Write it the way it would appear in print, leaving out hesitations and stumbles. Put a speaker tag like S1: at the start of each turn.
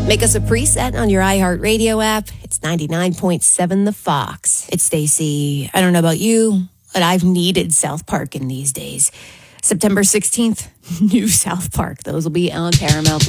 S1: Make us a preset on your iHeartRadio app. It's 99.7 The Fox. It's Stacey. I don't know about you, but I've needed South Park in these days. September 16th, new South Park. Those will be on Paramount+.